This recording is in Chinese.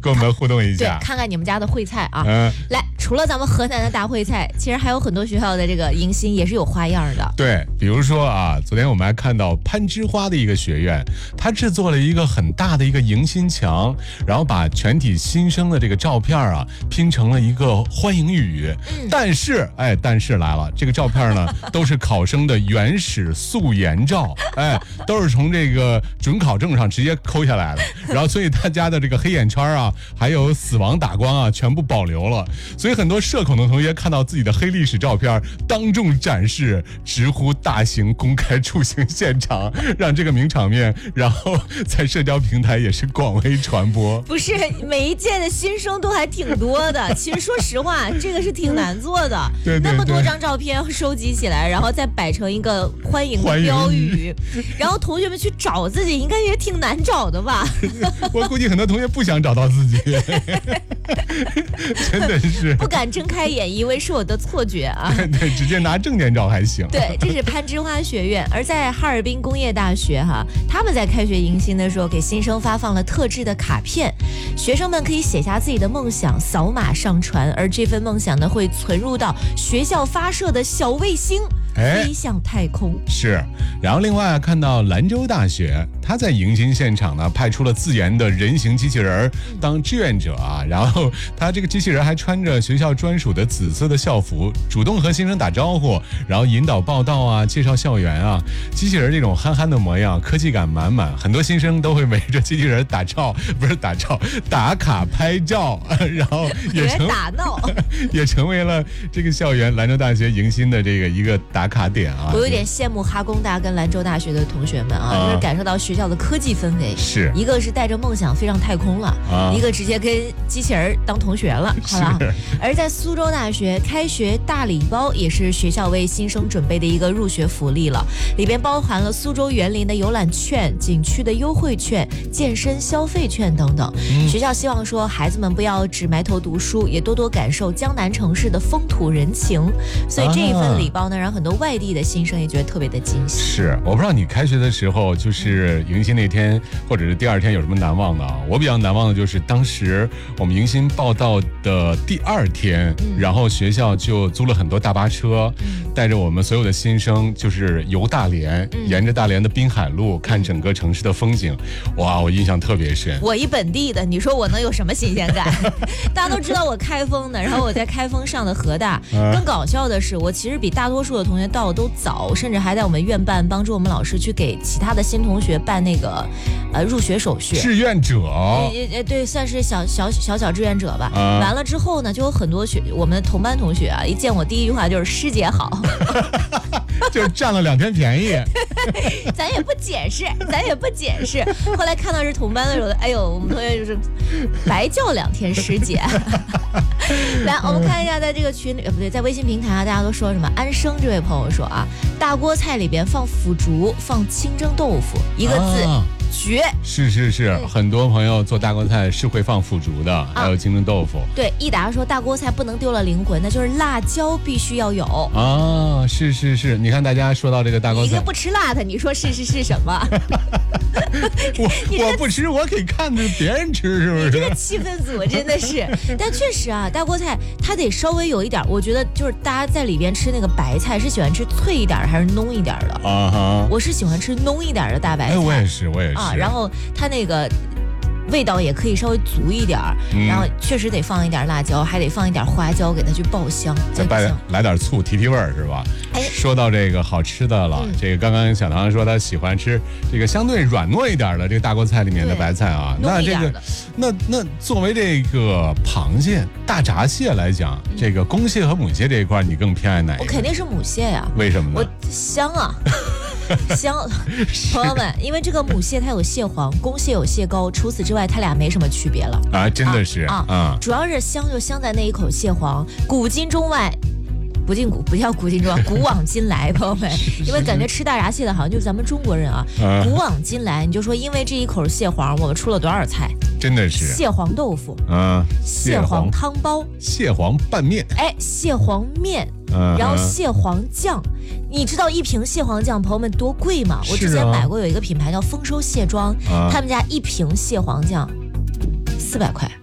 跟我们互动一对， 下。 看看你们家的烩菜啊。来，除了咱们河南的大烩菜，其实还有很多学校的这个迎新也是有花样的。 对，比如说啊，昨天我们还看到攀枝花的一个学院，它制作了一个很大的一个迎新墙，然后把全体新生的这个照片啊拼成了一个欢迎语。但是来了，这个照片呢都是考生的原始素颜照，都是从这个准考证上直接抠下来的。然后所以大家的这个黑眼圈啊，还有死亡打光啊，全部保留了。所以很多社恐的同学看到自己的黑历史照片当众展示，直呼大型公开处刑现场，让这个名场面然后在社交平台也是广为传播。 不是每一届的新生都还挺多的，其实说实话，这个是挺难做的。 对， 那么多张照片收集起来，然后再摆成一个欢迎的标语，然后同学们去找自己，应该也挺难找的吧？ 我估计很多同学不想找到自己，真的是不敢睁开眼，以为是我的错觉啊。 对，直接拿证件照还行。 对，这是攀枝花学院。而在哈尔滨工业大学他们在开学迎新的时候给新生发放了特制的卡片，学生们可以写下自己的梦想，扫码上传，而这份梦想呢会存入到学校发射的小卫星，飞向太空。 是，然后另外看到兰州大学，他在迎新现场呢派出了自研的人形机器人当志愿者啊，然后他这个机器人还穿着学校专属的紫色的校服，主动和新生打招呼，然后引导报道啊，介绍校园啊。机器人这种憨憨的模样，科技感满满，很多新生都会围着机器人打卡拍照，然后也成为了这个校园兰州大学迎新的这个一个打卡点啊。 我有点羡慕哈工大跟兰州大学的同学们啊，就是感受到学校的科技氛围， 是一个是带着梦想飞上太空了，一个直接跟机器人当同学了，好了。而在苏州大学，开学大礼包也是学校为新生准备的一个入学福利了，里边包含了苏州园林的游览券、景区的优惠券、健身消费券等等。学校希望说孩子们不要只埋头读书，也多多感受江南城市的风土人情，所以这一份礼包呢，让很多外地的新生也觉得特别的惊喜。 是，我不知道你开学的时候，就是迎新那天或者是第二天有什么难忘的啊？我比较难忘的就是当时我们迎新报到的第二天，然后学校就租了很多大巴车，带着我们所有的新生就是游大连，沿着大连的滨海路看整个城市的风景。哇，我印象特别深。 我一本地的，你说我能有什么新鲜感？大家都知道我开封的，然后我在开封上的河大。更搞笑的是，我其实比大多数的同学到的都早，甚至还在我们院办帮助我们老师去给其他的新同学办那个入学手续。 志愿者， 对，算是小志愿者吧。完了之后呢，就有很多我们的同班同学啊，一见我第一句话就是师姐好。 就占了2天便宜。 咱也不解释。后来看到是同班的时候，哎呦，我们同学就是白叫2天师姐。来，我们看一下，在这个群里，不对，在微信平台大家都说什么？安生这位朋友说啊，大锅菜里边放腐竹，放清蒸豆腐，一个字。绝。 是，很多朋友做大锅菜是会放腐竹的，还有清蒸豆腐。 对，益达说大锅菜不能丢了灵魂，那就是辣椒必须要有啊。是，你看大家说到这个大锅菜， 你一个不吃辣的，你说是什么？ 我不吃，我可以看着别人吃，是不是？ 你这个气氛组真的是，但确实啊，大锅菜它得稍微有一点，我觉得就是大家在里边吃那个白菜，是喜欢吃脆一点还是浓一点的？我是喜欢吃浓一点的大白菜。 我也是啊。然后它那个味道也可以稍微足一点，然后确实得放一点辣椒，还得放一点花椒给它去爆香， 再来点醋提味儿，是吧？说到这个好吃的了，这个刚刚小唐说他喜欢吃这个相对软糯一点的这个大锅菜里面的白菜啊，那这个那作为这个螃蟹、大闸蟹来讲，这个公蟹和母蟹这一块，你更偏爱哪一个？ 我肯定是母蟹呀。 为什么呢？ 我香啊。香，朋友们，因为这个母蟹它有蟹黄，公蟹有蟹膏，除此之外它俩没什么区别了啊，真的是主要是香就香在那一口蟹黄，古今中外。不叫古今中外，古往今来，朋友们，因为感觉吃大闸蟹的好像就是咱们中国人啊。古往今来，你就说因为这一口蟹黄，我们出了多少菜？ 真的是蟹黄豆腐，蟹黄汤包， 蟹黄拌面， 蟹黄面，然后蟹黄酱。你知道一瓶蟹黄酱，朋友们多贵吗？我之前买过，有一个品牌叫丰收蟹庄，他们家一瓶蟹黄酱400块。